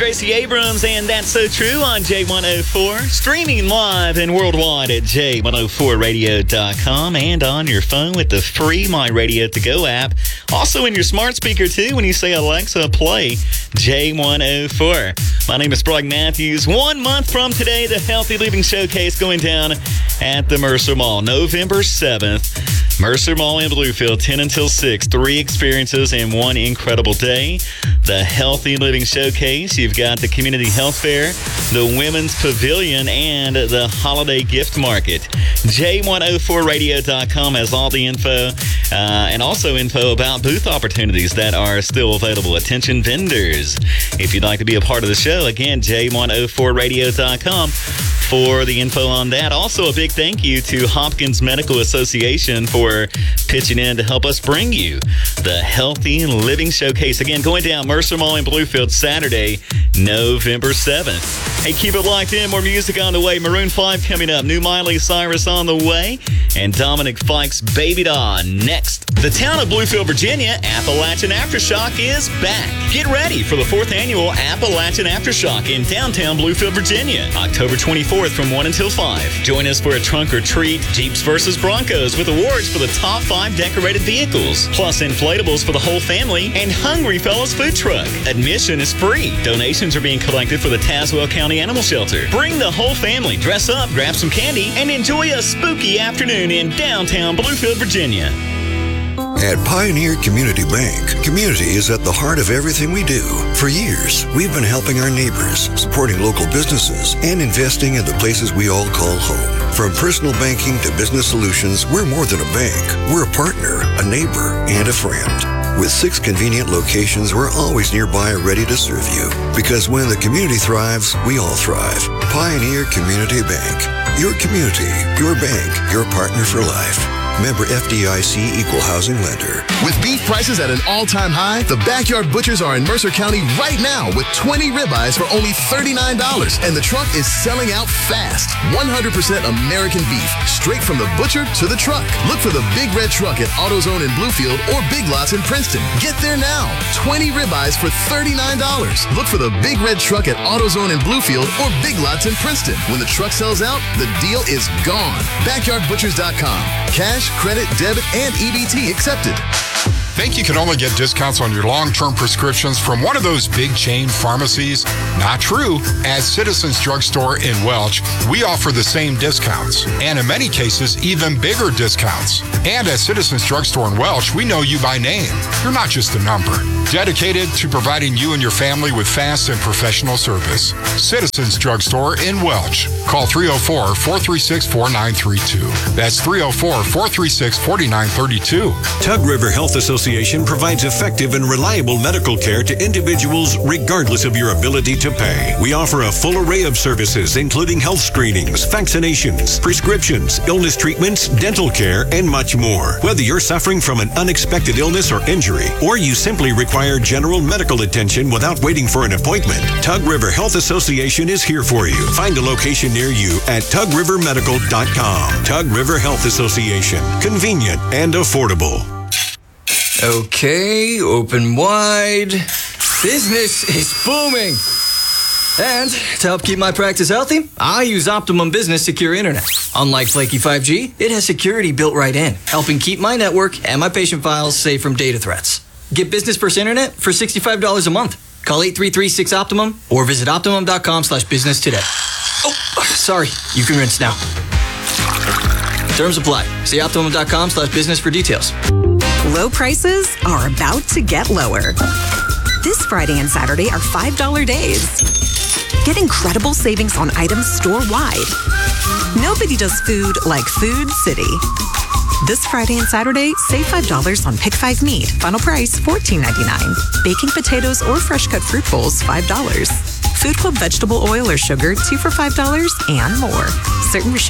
Gracie Abrams, and That's So True on J104. Streaming live and worldwide at J104radio.com and on your phone with the free My Radio To Go app. Also in your smart speaker, too, when you say, Alexa, play J104. My name is Brock Matthews. 1 month from today, the Healthy Living Showcase going down at the Mercer Mall, November 7th. Mercer Mall in Bluefield, 10 until 6. 3 experiences in one incredible day. The Healthy Living Showcase. You've got the Community Health Fair, the Women's Pavilion, and the Holiday Gift Market. J104radio.com has all the info and also info about booth opportunities that are still available. Attention vendors. If you'd like to be a part of the show, again, J104radio.com for the info on that. Also, a big thank you to Hopkins Medical Association for pitching in to help us bring you the Healthy Living Showcase. Again, going down Mercer Mall in Bluefield Saturday, November 7th. Hey, keep it locked in. More music on the way. Maroon 5 coming up. New Miley Cyrus on the way. And Dominic Fike's Baby Doll next. The town of Bluefield, Virginia, Appalachian Aftershock is back. Get ready for the 4th annual Appalachian Aftershock in downtown Bluefield, Virginia, October 24th from 1 until 5. Join us for a trunk or treat, Jeeps versus Broncos with awards for the top 5 decorated vehicles, plus inflatables for the whole family, and Hungry Fellows food truck. Admission is free. Donations are being collected for the Tazewell County Animal Shelter. Bring the whole family, dress up, grab some candy, and enjoy a spooky afternoon in downtown Bluefield, Virginia. At Pioneer Community Bank, community is at the heart of everything we do. For years, we've been helping our neighbors, supporting local businesses, and investing in the places we all call home. From personal banking to business solutions, we're more than a bank. We're a partner, a neighbor, and a friend. With 6 convenient locations, we're always nearby ready to serve you. Because when the community thrives, we all thrive. Pioneer Community Bank. Your community, your bank, your partner for life. Member FDIC Equal Housing Lender. With beef prices at an all-time high, the Backyard Butchers are in Mercer County right now with 20 ribeyes for only $39. And the truck is selling out fast. 100% American beef, straight from the butcher to the truck. Look for the Big Red Truck at AutoZone in Bluefield or Big Lots in Princeton. Get there now. 20 ribeyes for $39. Look for the Big Red Truck at AutoZone in Bluefield or Big Lots in Princeton. When the truck sells out, the deal is gone. BackyardButchers.com. Cash, credit, debit, and EBT accepted. Think you can only get discounts on your long-term prescriptions from one of those big chain pharmacies? Not true. At Citizens Drugstore in Welch, we offer the same discounts, and in many cases, even bigger discounts. And at Citizens Drugstore in Welch, we know you by name. You're not just a number. Dedicated to providing you and your family with fast and professional service. Citizens Drugstore in Welch. Call 304-436-4932. That's 304-436-4932. Tug River Health Association provides effective and reliable medical care to individuals regardless of your ability to pay. We offer a full array of services, including health screenings, vaccinations, prescriptions, illness treatments, dental care, and much more. Whether you're suffering from an unexpected illness or injury, or you simply require general medical attention without waiting for an appointment, Tug River Health Association is here for you. Find a location near you at tugrivermedical.com. Tug River Health Association. Convenient and affordable. Okay, open wide. Business is booming. And to help keep my practice healthy, I use Optimum Business Secure Internet. Unlike flaky 5G, it has security built right in, helping keep my network and my patient files safe from data threats. Get Business First Internet for $65 a month. Call 833-6-OPTIMUM or visit Optimum.com/business today. Oh, sorry. You can rinse now. Terms apply. See Optimum.com/business for details. Low prices are about to get lower. This Friday and Saturday are $5 days. Get incredible savings on items store-wide. Nobody does food like Food City. This Friday and Saturday, save $5 on Pick 5 meat. Final price $14.99. Baking potatoes or fresh-cut fruit bowls, $5. Food Club vegetable oil or sugar, 2 for $5 and more. Certain restrictions